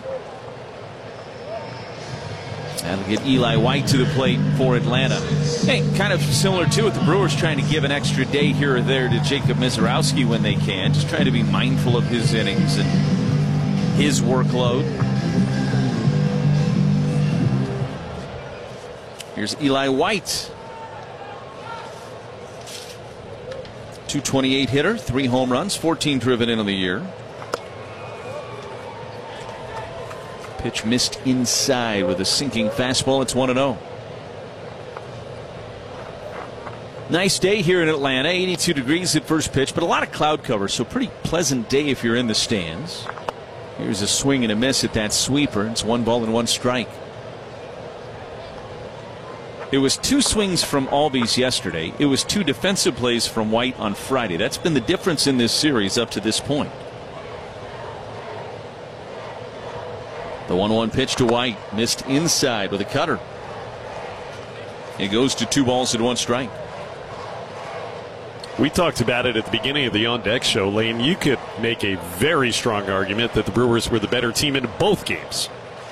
That'll get Eli White to the plate for Atlanta. Hey, kind of similar to it. The Brewers trying to give an extra day here or there to Jacob Misiorowski when they can. Just trying to be mindful of his innings and his workload. Here's Eli White. two twenty-eight hitter, three home runs, fourteen driven in on the year. Pitch missed inside with a sinking fastball. It's one and oh. Nice day here in Atlanta. eighty-two degrees at first pitch, but a lot of cloud cover, so pretty pleasant day if you're in the stands. Here's a swing and a miss at that sweeper. It's one ball and one strike. It was two swings from Albies yesterday. It was two defensive plays from White on Friday. That's been the difference in this series up to this point. The one one pitch to White, missed inside with a cutter. It goes to two balls and one strike. We talked about it at the beginning of the On Deck show, Lane. You could make a very strong argument that the Brewers were the better team in both games.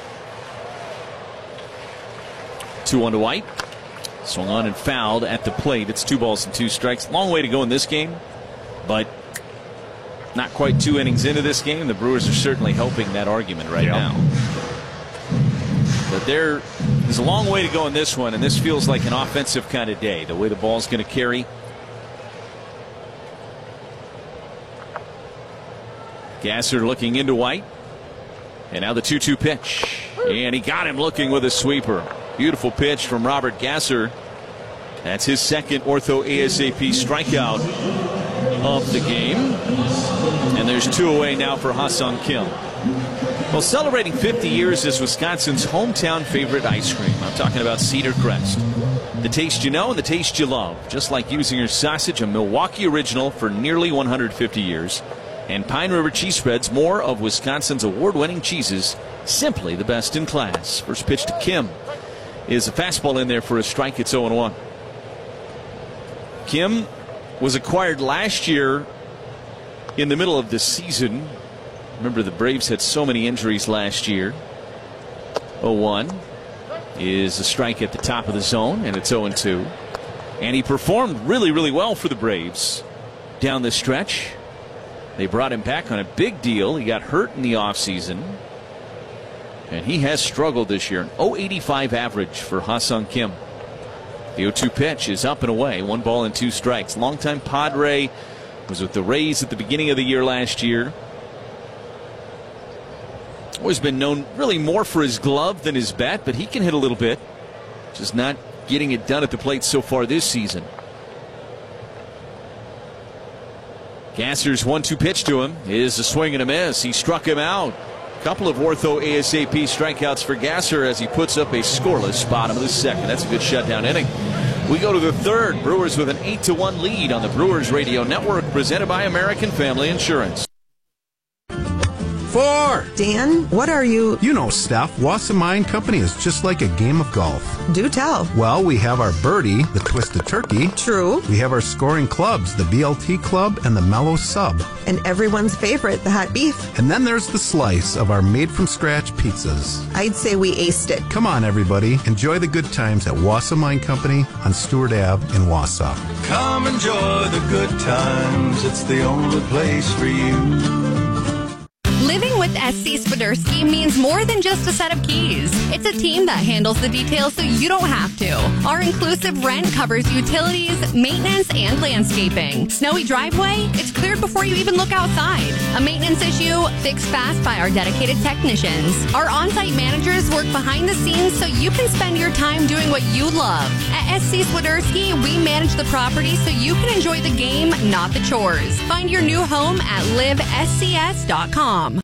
two one to White. Swung on and fouled at the plate. It's two balls and two strikes. Long way to go in this game, but not quite two innings into this game. The Brewers are certainly helping that argument right yep. now. But there is a long way to go in this one, and this feels like an offensive kind of day. The way the ball's going to carry. Gasser looking into White. And now the two two pitch. And he got him looking with a sweeper. Beautiful pitch from Robert Gasser. That's his second ortho ASAP strikeout of the game. And there's two away now for Ha-Seong Kim. Well, celebrating fifty years is Wisconsin's hometown favorite ice cream. I'm talking about Cedar Crest. The taste you know and the taste you love. Just like Usinger's sausage, a Milwaukee original for nearly one hundred fifty years. And Pine River Cheese Spreads, more of Wisconsin's award-winning cheeses, simply the best in class. First pitch to Kim is a fastball in there for a strike. It's oh and one. Kim was acquired last year in the middle of the season. Remember, the Braves had so many injuries last year. oh one is a strike at the top of the zone, and it's oh and two. And he performed really, really well for the Braves down the stretch. They brought him back on a big deal. He got hurt in the offseason. And he has struggled this year. An oh eighty-five average for Ha-Seong Kim. The oh two pitch is up and away. One ball and two strikes. Longtime Padre. Was with the Rays at the beginning of the year last year. Always been known really more for his glove than his bat, but he can hit a little bit. Just not getting it done at the plate so far this season. Gasser's one two pitch to him is a swing and a miss. He struck him out. Couple of ortho ASAP strikeouts for Gasser as he puts up a scoreless bottom of the second. That's a good shutdown inning. We go to the third. Brewers with an eight to one lead on the Brewers Radio Network, presented by American Family Insurance. Four. Dan, what are you? You know stuff. Wasserman Company is just like a game of golf. Do tell. Well, we have our birdie, the Twisted Turkey. True. We have our scoring clubs, the B L T Club and the Mellow Sub. And everyone's favorite, the hot beef. And then there's the slice of our made-from-scratch pizzas. I'd say we aced it. Come on, everybody. Enjoy the good times at Wasserman Company on Stewart Avenue in Wausau. Come enjoy the good times. It's the only place for you. Living with S C Swiderski means more than just a set of keys. It's a team that handles the details so you don't have to. Our inclusive rent covers utilities, maintenance, and landscaping. Snowy driveway? It's cleared before you even look outside. A maintenance issue? Fixed fast by our dedicated technicians. Our on-site managers work behind the scenes so you can spend your time doing what you love. At S C Swiderski, we manage the property so you can enjoy the game, not the chores. Find your new home at live s c s dot com.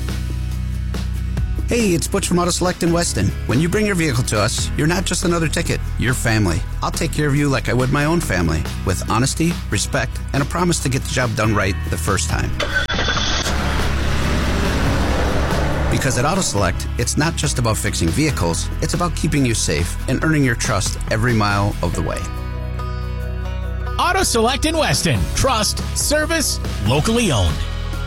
Hey, it's Butch from Auto Select in Weston. When you bring your vehicle to us, you're not just another ticket, you're family. I'll take care of you like I would my own family, with honesty, respect, and a promise to get the job done right the first time. Because at Auto Select, it's not just about fixing vehicles, it's about keeping you safe and earning your trust every mile of the way. Auto Select in Weston. Trust, service, locally owned.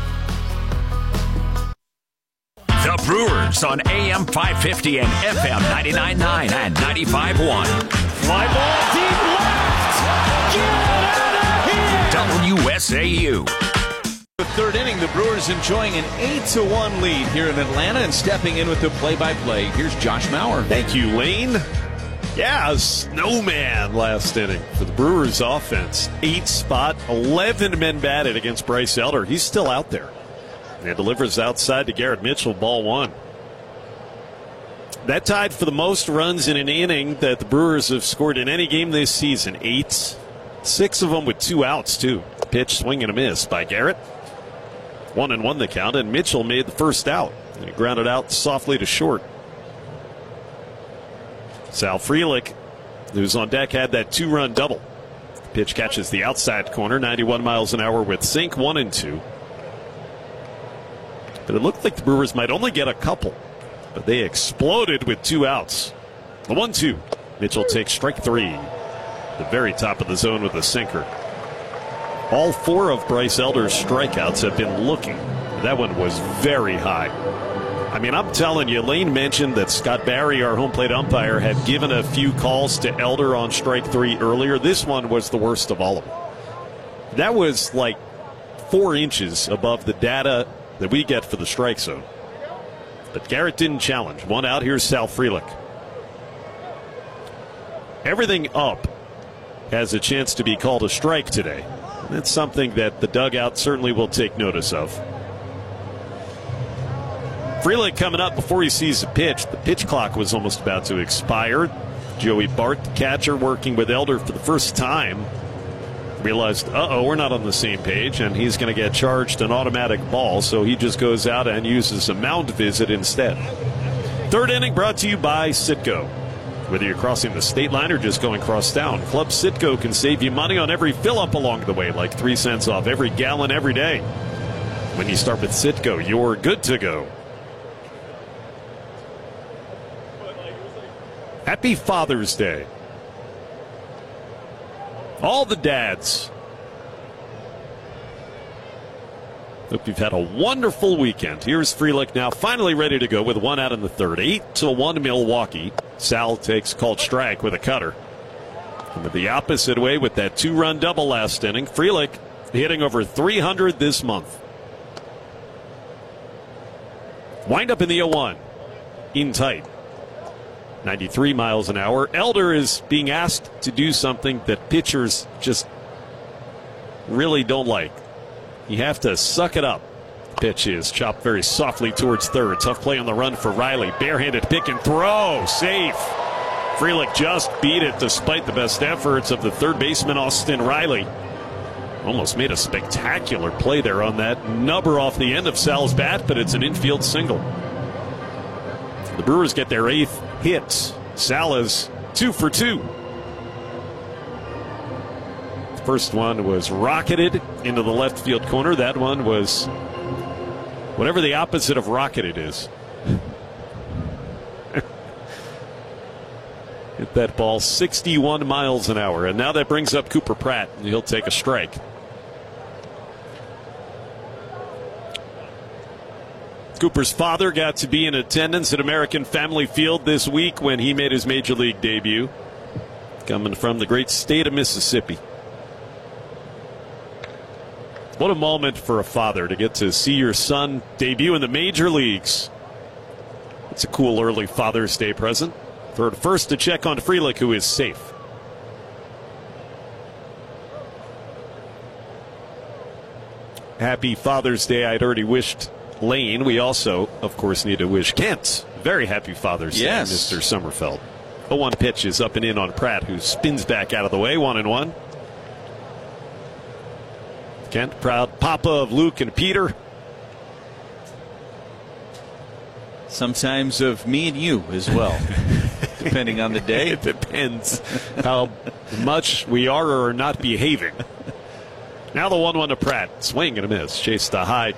The Brewers on A M five fifty and F M ninety-nine point nine and ninety-five point one. Fly ball deep left. Get out of here. W S A U. The third inning, the Brewers enjoying an eight to one lead here in Atlanta, and stepping in with the play-by-play, here's Josh Mauer. Thank you, Lane. Yeah, a snowman last inning for the Brewers offense. Eight spot, eleven men batted against Bryce Elder. He's still out there. And delivers outside to Garrett Mitchell, ball one. That tied for the most runs in an inning that the Brewers have scored in any game this season. Eight. Six of them with two outs, too. Pitch, swing, and a miss by Garrett. One and one the count, and Mitchell made the first out. And he grounded out softly to short. Sal Frelick, who's on deck, had that two-run double. Pitch catches the outside corner, ninety-one miles an hour with sink, one and two. But it looked like the Brewers might only get a couple, but they exploded with two outs. The one two. Mitchell takes strike three. The very top of the zone with a sinker. All four of Bryce Elder's strikeouts have been looking. That one was very high. I mean, I'm telling you, Lane mentioned that Scott Barry, our home plate umpire, had given a few calls to Elder on strike three earlier. This one was the worst of all of them. That was like four inches above the data that we get for the strike zone. But Garrett didn't challenge. One out. Here's Sal Frelick. Everything up has a chance to be called a strike today. That's something that the dugout certainly will take notice of. Frelick coming up before he sees the pitch. The pitch clock was almost about to expire. Joey Bart, the catcher, working with Elder for the first time, realized, uh-oh, we're not on the same page, and he's going to get charged an automatic ball, so he just goes out and uses a mound visit instead. Third inning brought to you by Citgo. Whether you're crossing the state line or just going cross town, Club Citgo can save you money on every fill-up along the way, like three cents off every gallon every day. When you start with Citgo, you're good to go. Happy Father's Day. All the dads. Hope you've had a wonderful weekend. Here's Frelick now, finally ready to go with one out in the third. Eight to one Milwaukee. Sal takes called strike with a cutter. And with the opposite way with that two-run double last inning, Frelick hitting over three hundred this month. Wind up in the oh one. In tight. ninety-three miles an hour. Elder is being asked to do something that pitchers just really don't like. You have to suck it up. Pitch is chopped very softly towards third. Tough play on the run for Riley. Barehanded pick and throw. Safe. Frelick just beat it despite the best efforts of the third baseman, Austin Riley. Almost made a spectacular play there on that nubber off the end of Sal's bat, but it's an infield single. The Brewers get their eighth hit. Sal is two for two. First one was rocketed into the left field corner. That one was whatever the opposite of rocketed is. Hit that ball sixty-one miles an hour. And now that brings up Cooper Pratt. And he'll take a strike. Cooper's father got to be in attendance at American Family Field this week when he made his major league debut. Coming from the great state of Mississippi. What a moment for a father to get to see your son debut in the major leagues. It's a cool early Father's Day present. Third first to check on Frelick, who is safe. Happy Father's Day. I'd already wished Lane. We also, of course, need to wish Kent very happy Father's yes. Day, Mister Summerfeld. The one pitch is up and in on Pratt, who spins back out of the way, one and one. Kent, proud papa of Luke and Peter. Sometimes of me and you as well, depending on the day. It depends how much we are or are not behaving. Now the one one to Pratt. Swing and a miss. Chased the high.